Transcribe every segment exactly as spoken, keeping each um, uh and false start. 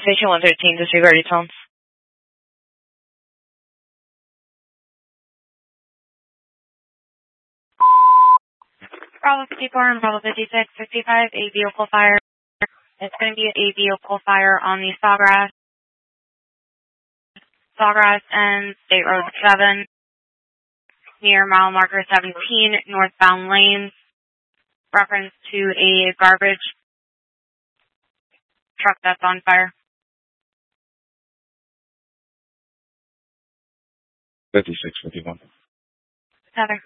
Station one thirteen, disregard your tones. Bravo fifty-four and Bravo fifty-six, fifty-five, a vehicle fire. It's going to be a vehicle fire on the Sawgrass, Sawgrass and State Road seven, near mile marker seventeen, northbound lanes. Reference to a garbage truck that's on fire. fifty-six fifty-one. Heather.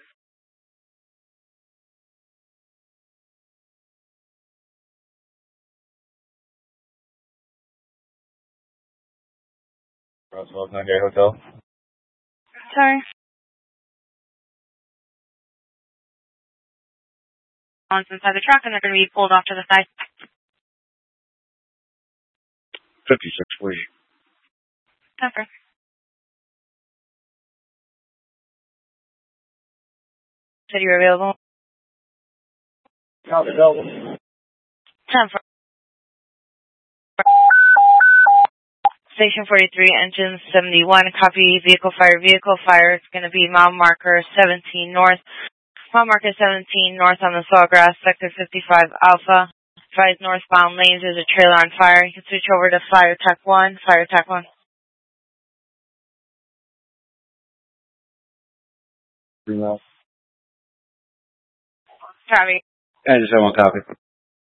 Roswell Niagara Hotel. Sorry. On inside the truck, and they're going to be pulled off to the side. fifty-six forty. Okay. Said you were available? Not available. ten for Station forty-three, engine seventy-one, copy vehicle fire, vehicle fire. It's going to be mile marker seventeen north. Mile marker seventeen north on the Sawgrass, sector fifty-five Alpha. Advise northbound lanes, there's a trailer on fire. You can switch over to Fire Tech one, Fire Tech one. Three miles. Copy. I just have one copy.